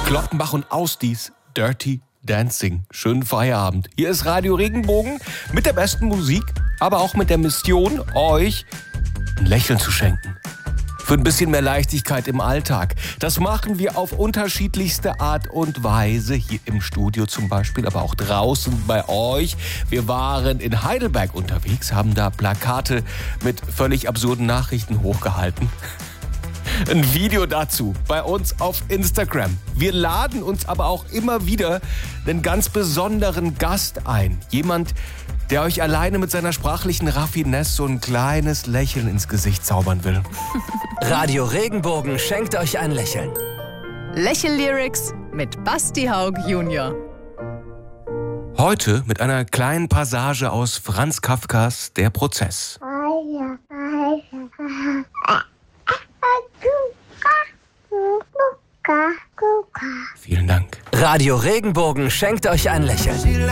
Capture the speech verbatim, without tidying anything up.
Glockenbach und Ausdies, Dirty Dancing. Schönen Feierabend. Hier ist Radio Regenbogen mit der besten Musik, aber auch mit der Mission, euch ein Lächeln zu schenken. Für ein bisschen mehr Leichtigkeit im Alltag. Das machen wir auf unterschiedlichste Art und Weise. Hier im Studio zum Beispiel, aber auch draußen bei euch. Wir waren in Heidelberg unterwegs, haben da Plakate mit völlig absurden Nachrichten hochgehalten. Ein Video dazu bei uns auf Instagram. Wir laden uns aber auch immer wieder einen ganz besonderen Gast ein. Jemand, der euch alleine mit seiner sprachlichen Raffinesse so ein kleines Lächeln ins Gesicht zaubern will. Radio Regenbogen schenkt euch ein Lächeln. Lächel-Lyrics mit Basti Haug Junior Heute mit einer kleinen Passage aus Franz Kafkas Der Prozess. Vielen Dank. Radio Regenbogen schenkt euch ein Lächeln.